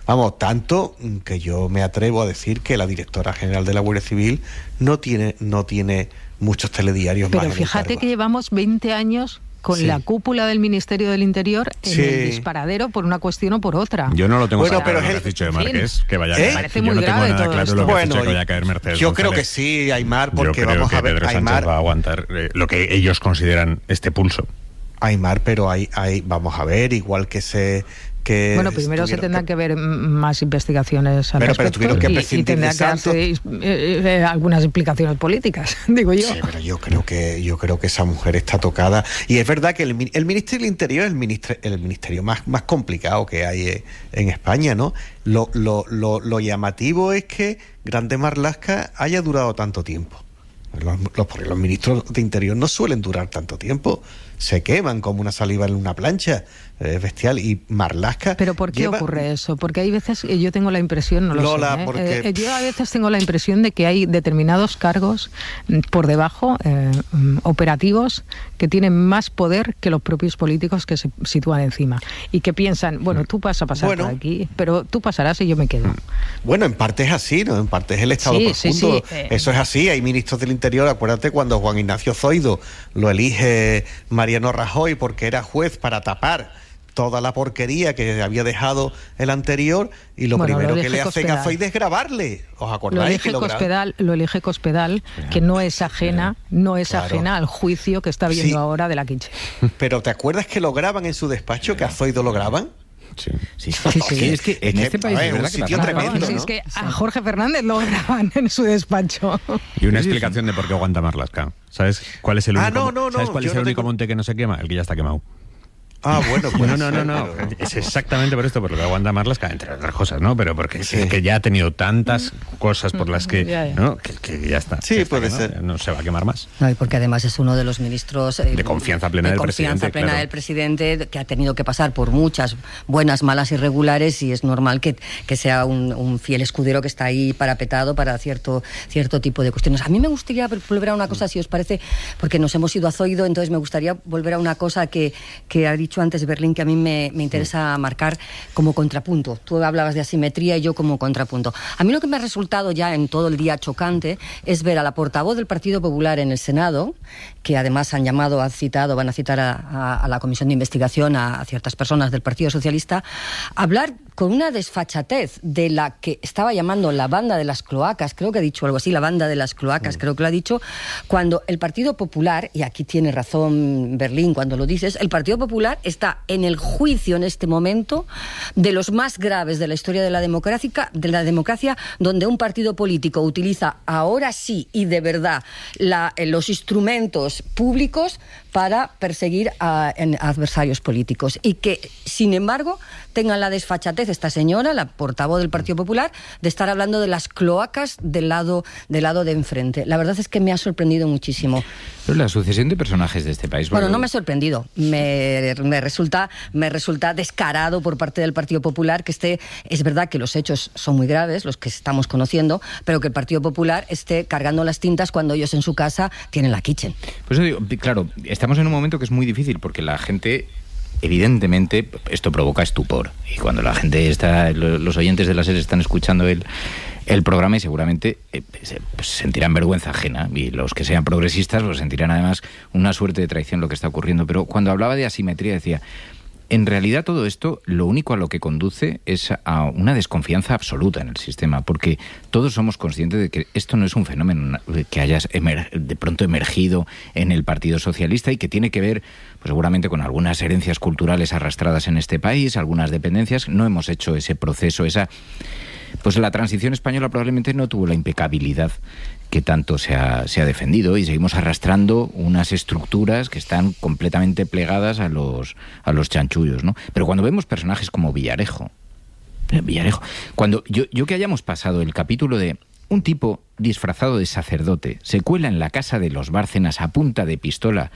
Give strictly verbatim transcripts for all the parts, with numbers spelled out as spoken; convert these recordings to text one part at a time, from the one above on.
Vamos, tanto que yo me atrevo a decir que la directora general de la Guardia Civil no tiene, no tiene muchos telediarios Pero más. Pero fíjate que llevamos veinte años con sí. la cúpula del Ministerio del Interior en sí. el disparadero por una cuestión o por otra. Yo no lo tengo bueno, claro, pero lo es que has dicho de Márquez, ¿eh? que vaya a ¿Eh? caer. Parece Yo muy no tengo grave nada todo claro esto. lo que has bueno, dicho que vaya a caer Mercedes yo González. creo que sí, Aymar, porque yo creo vamos que a ver, Pedro Aymar Sánchez va a aguantar eh, lo que ellos consideran este pulso. Aymar, pero hay, hay, vamos a ver, igual que se... Que bueno, primero se tendrán que... que ver más investigaciones al pero, respecto pero que y, y tendrán que hacer eh, eh, algunas implicaciones políticas, digo yo. Sí, pero yo creo que yo creo que esa mujer está tocada. Y es verdad que el, el Ministerio del Interior es el ministerio, el ministerio más, más complicado que hay en España, ¿no? Lo, lo, lo, lo llamativo es que Grande Marlaska haya durado tanto tiempo. Los, los, porque los ministros de Interior no suelen durar tanto tiempo. Se queman como una saliva en una plancha. Es bestial. Y Marlaska... ¿Pero por qué lleva... ocurre eso? Porque hay veces, yo tengo la impresión, no lo Lola, sé, ¿eh? porque... Eh, yo a veces tengo la impresión de que hay determinados cargos por debajo, eh, operativos, que tienen más poder que los propios políticos que se sitúan encima. Y que piensan, bueno, tú vas a pasar bueno, por aquí, pero tú pasarás y yo me quedo. Bueno, en parte es así, ¿no? En parte es el Estado sí, profundo. Sí, sí, eh... Eso es así. Hay ministros del Interior, acuérdate cuando Juan Ignacio Zoido lo elige Mariano Rajoy porque era juez para tapar toda la porquería que había dejado el anterior, y lo bueno, primero lo que le hacen a Zoido es grabarle. ¿Os acordáis? Lo elige, que lo Cospedal, lo elige Cospedal, que no es ajena, no es claro. ajena al juicio que está viendo sí. ahora de la Quiche. Pero ¿te acuerdas que lo graban en su despacho, sí. que a Zoido lo graban? Sí, sí, sí, sí. Es que en este país es un sitio tremendo, ¿no? Es que a Jorge Fernández lo graban en su despacho. Y una explicación de por qué aguanta Marlaska. ¿Sabes cuál es el único, ah, no, no, ¿sabes no, cuál es el no único tengo... monte que no se quema? El que ya está quemado. Ah, bueno, pues no, no, no, no, no. Es exactamente por esto, por lo que aguanta Marlaska, entre otras cosas, ¿no? Pero porque sí. es que ya ha tenido tantas cosas por las que, ya, ya. ¿no? Que, que ya está. Sí, está, puede ¿no? ser. No se va a quemar más. No, y porque además es uno de los ministros eh, de confianza plena de del confianza presidente. plena claro. del presidente, que ha tenido que pasar por muchas buenas, malas y regulares, y es normal que, que sea un, un fiel escudero que está ahí parapetado para cierto, cierto tipo de cuestiones. A mí me gustaría volver a una cosa, si os parece, porque nos hemos ido a Zoido, entonces me gustaría volver a una cosa que, que ha dicho antes Berlín, que a mí Me, me interesa marcar como contrapunto. Tú hablabas de asimetría y yo como contrapunto. A mí lo que me ha resultado ya en todo el día chocante es ver a la portavoz del Partido Popular en el Senado, que además han llamado, han citado, van a citar a, a, a la comisión de investigación a, a ciertas personas del Partido Socialista, hablar con una desfachatez de la que estaba llamando la banda de las cloacas, creo que ha dicho algo así, la banda de las cloacas, mm. creo que lo ha dicho, cuando el Partido Popular, y aquí tiene razón Berlín cuando lo dices, el Partido Popular está en el juicio en este momento de los más graves de la historia de la democracia, de la democracia, donde un partido político utiliza ahora sí y de verdad la, los instrumentos públicos para perseguir a, a adversarios políticos, y que, sin embargo, tengan la desfachatez esta señora, la portavoz del Partido Popular, de estar hablando de las cloacas del lado, del lado de enfrente. La verdad es que me ha sorprendido muchísimo. Pero la sucesión de personajes de este país... Bueno, no me ha sorprendido. Me, me, resulta, me resulta descarado por parte del Partido Popular que esté... Es verdad que los hechos son muy graves, los que estamos conociendo, pero que el Partido Popular esté cargando las tintas cuando ellos en su casa tienen la kitchen. Pues digo, claro, estamos en un momento que es muy difícil porque la gente... Evidentemente esto provoca estupor, y cuando la gente está, los oyentes de la SER están escuchando el, el programa, y seguramente eh, se, pues, sentirán vergüenza ajena, y los que sean progresistas lo sentirán además una suerte de traición lo que está ocurriendo. Pero cuando hablaba de asimetría decía, en realidad todo esto lo único a lo que conduce es a una desconfianza absoluta en el sistema, porque todos somos conscientes de que esto no es un fenómeno que haya emer- de pronto emergido en el Partido Socialista, y que tiene que ver pues seguramente con algunas herencias culturales arrastradas en este país, algunas dependencias. No hemos hecho ese proceso, esa... Pues la transición española probablemente no tuvo la impecabilidad que tanto se ha, se ha defendido, y seguimos arrastrando unas estructuras que están completamente plegadas a los, a los chanchullos, ¿no? Pero cuando vemos personajes como Villarejo, Villarejo, cuando yo, yo que hayamos pasado el capítulo de un tipo disfrazado de sacerdote se cuela en la casa de los Bárcenas a punta de pistola,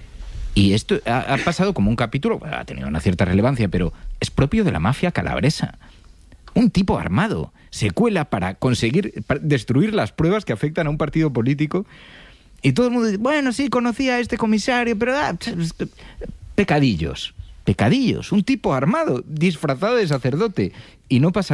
y esto ha, ha pasado como un capítulo, ha tenido una cierta relevancia, pero es propio de la mafia calabresa. Un tipo armado se cuela para conseguir para destruir las pruebas que afectan a un partido político, y todo el mundo dice, bueno, sí, conocía a este comisario, pero... Ah, pecadillos, pecadillos. Un tipo armado, disfrazado de sacerdote, y no pasa